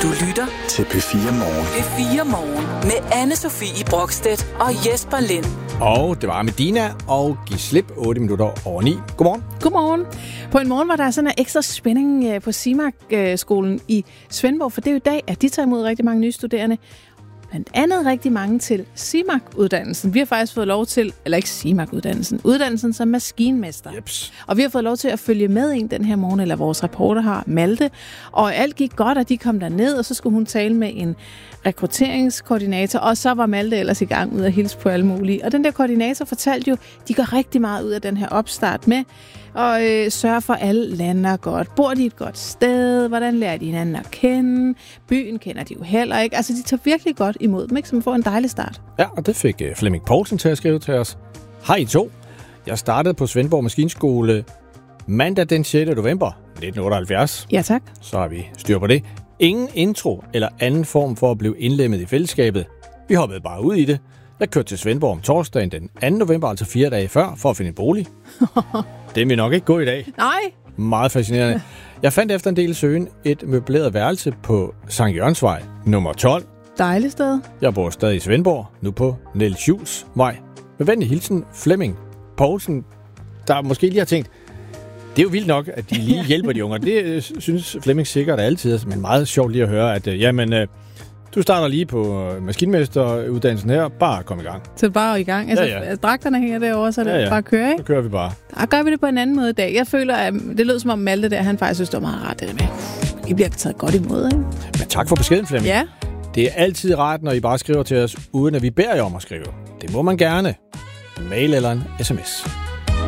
Du lytter til P4 Morgen. P4 Morgen med Anne-Sophie Brokstedt og Jesper Lind. Og det var Medina og Giv slip 8 minutter over 9. Godmorgen. Godmorgen. På en morgen, hvor der er sådan en ekstra spænding på CIMAC-skolen i Svendborg, for det er jo i dag, at de tager imod rigtig mange nye studerende. Blandt andet rigtig mange til CIMAC-uddannelsen. Vi har faktisk fået lov til, eller ikke CIMAC-uddannelsen, uddannelsen som maskinmester. Jeps. Og vi har fået lov til at følge med en den her morgen, eller vores reporter har, Malte. Og alt gik godt, og de kom derned, og så skulle hun tale med en rekrutteringskoordinator, og så var Malte ellers i gang ud at hilse på alle mulige. Og den der koordinator fortalte jo, de går rigtig meget ud af den her opstart med, og sørger for, at alle lander godt. Bor de et godt sted? Hvordan lærer de hinanden at kende? Byen kender de jo heller ikke. Altså, de tager virkelig godt imod dem, ikke? Så man får en dejlig start. Ja, og det fik Flemming Poulsen til at skrive til os. Hej I to. Jeg startede på Svendborg Maskinskole mandag den 6. november 1978. Ja, tak. Så har vi styr på det. Ingen intro eller anden form for at blive indlemmet i fællesskabet. Vi hoppede bare ud i det. Jeg kørte til Svendborg om torsdagen den 2. november, altså 4 dage før, for at finde en bolig. Det vil nok ikke gå i dag. Nej. Meget fascinerende. Jeg fandt efter en del søgen et møbleret værelse på Sankt Jørgensvej, nummer 12. Dejligt sted. Jeg bor stadig i Svendborg, nu på Niels Juhls Vej. Med venlig hilsen, Flemming Poulsen, der måske lige har tænkt, det er jo vildt nok, at de lige hjælper de unge. Det synes Flemming sikkert altid, men meget sjovt lige at høre, at du starter lige på maskinmesteruddannelsen her, bare kom i gang. Så bare i gang. Altså, ja. Dragterne hænger derovre, så det bare kører, ikke? Så kører vi bare. Der gør vi det på en anden måde i dag. Jeg føler, at det lød som om Malte der, han faktisk synes, det var meget rart, det der med. I bliver taget godt imod, ikke? Men tak for beskeden, Flemming. Ja. Det er altid rart, når I bare skriver til os, uden at vi beder jer om at skrive. Det må man gerne. En mail eller en sms.